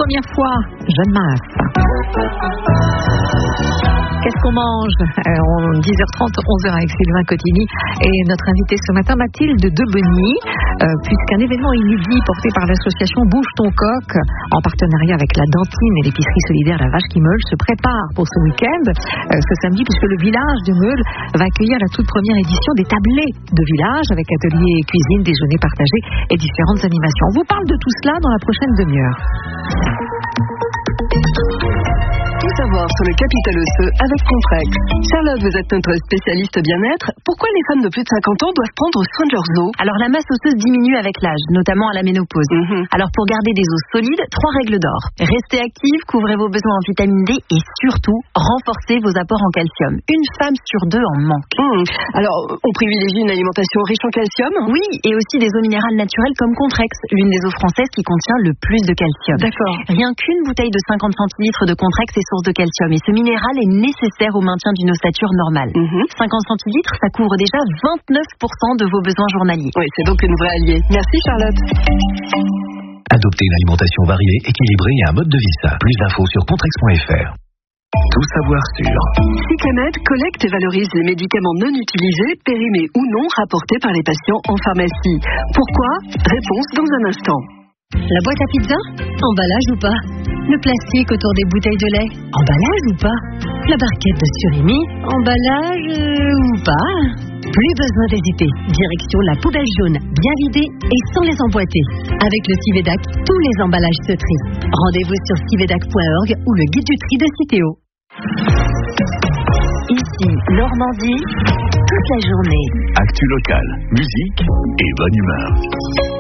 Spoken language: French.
première fois, Jeanne Masse. Qu'est-ce qu'on mange? 10h30, 11h avec Sylvain Cotigny et notre invitée ce matin, Mathilde Debeny, puisqu'un événement inédit porté par l'association Bouge ton coq, en partenariat avec la Dentine et l'épicerie solidaire La Vache qui Meule, se prépare pour ce week-end, ce samedi, puisque le village de Meule va accueillir la toute première édition des tablés de village avec ateliers cuisine, déjeuner partagé et différentes animations. On vous parle de tout cela dans la prochaine demi-heure. Tout savoir sur le capital osseux avec Contrex. Charlotte, vous êtes notre spécialiste bien-être. Pourquoi les femmes de plus de 50 ans doivent prendre soin de leurs os? Alors la masse osseuse diminue avec l'âge, notamment à la ménopause. Alors pour garder des os solides, 3 règles d'or. Restez active, couvrez vos besoins en vitamine D et surtout, renforcez vos apports en calcium. Une femme sur 2 en manque. Alors, on privilégie une alimentation riche en calcium? Oui, et aussi des eaux minérales naturelles comme Contrex, l'une des eaux françaises qui contient le plus de calcium. D'accord. Rien qu'une bouteille de 50 centilitres de Contrex est source de calcium et ce minéral est nécessaire au maintien d'une ossature normale. 50 centilitres, ça couvre déjà 29% de vos besoins journaliers. Oui, c'est donc une vraie alliée. Merci Charlotte. Adoptez une alimentation variée, équilibrée et un mode de vie sain. Plus d'infos sur contrex.fr. Tout savoir sur Cyclamed collecte et valorise les médicaments non utilisés, périmés ou non, rapportés par les patients en pharmacie. Pourquoi? Réponse dans un instant. La boîte à pizza? Emballage ou pas? Le plastique autour des bouteilles de lait? Emballage ou pas? La barquette de surimi? Emballage ou pas? Plus besoin d'hésiter. Direction la poubelle jaune, bien vidée et sans les emboîter. Avec le Civedac, tous les emballages se trient. Rendez-vous sur civedac.org ou le guide du tri de Citeo. Ici, Normandie, toute la journée. Actu local, musique et bonne humeur.